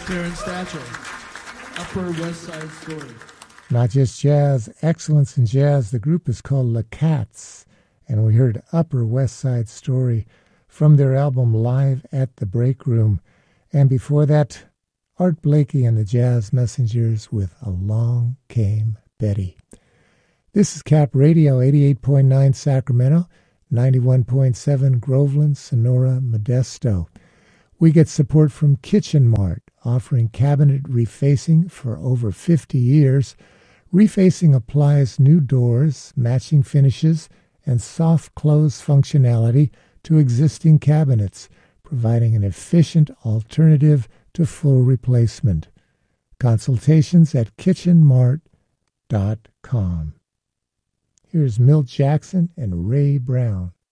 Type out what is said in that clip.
Terrence Thatcher, Upper West Side Story. Not just jazz, excellence in jazz. The group is called Le Cats, and we heard Upper West Side Story from their album Live at the Break Room. And before that, Art Blakey and the Jazz Messengers with Along Came Betty. This is Cap Radio, 88.9 Sacramento, 91.7 Groveland, Sonora, Modesto. We get support from Kitchen Mart, offering cabinet refacing for over 50 years. Refacing applies new doors, matching finishes, and soft close functionality to existing cabinets, providing an efficient alternative to full replacement. Consultations at kitchenmart.com. Here's Milt Jackson and Ray Brown.